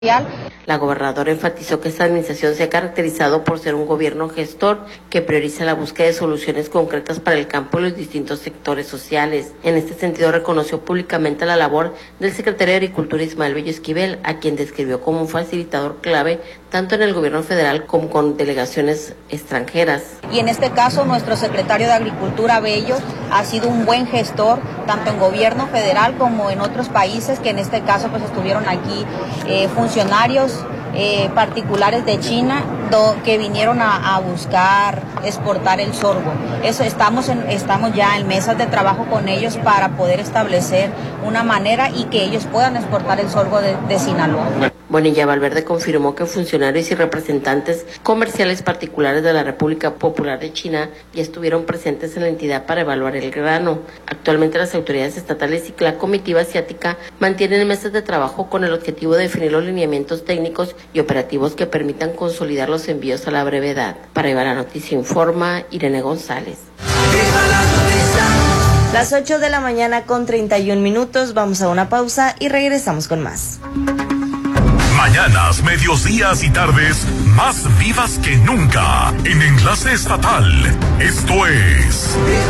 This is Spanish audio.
La gobernadora enfatizó que esta administración se ha caracterizado por ser un gobierno gestor que prioriza la búsqueda de soluciones concretas para el campo y los distintos sectores sociales. En este sentido, reconoció públicamente la labor del secretario de Agricultura Ismael Bello Esquivel, a quien describió como un facilitador clave tanto en el gobierno federal como con delegaciones extranjeras. Y en este caso, nuestro secretario de Agricultura Bello ha sido un buen gestor, tanto en gobierno federal como en otros países, que en este caso pues estuvieron aquí funcionarios particulares de China que vinieron a buscar exportar el sorgo. Eso estamos ya en mesas de trabajo con ellos para poder establecer una manera y que ellos puedan exportar el sorgo de Sinaloa. Bonilla Valverde confirmó que funcionarios y representantes comerciales particulares de la República Popular de China ya estuvieron presentes en la entidad para evaluar el grano. Actualmente las autoridades estatales y la comitiva asiática mantienen mesas de trabajo con el objetivo de definir los lineamientos técnicos y operativos que permitan consolidar los envíos a la brevedad. Para Viva la Noticia informa Irene González. Las 8 de la mañana con 31 minutos, vamos a una pausa y regresamos con más. Mañanas, mediodías y tardes más vivas que nunca en Enlace Estatal. Esto es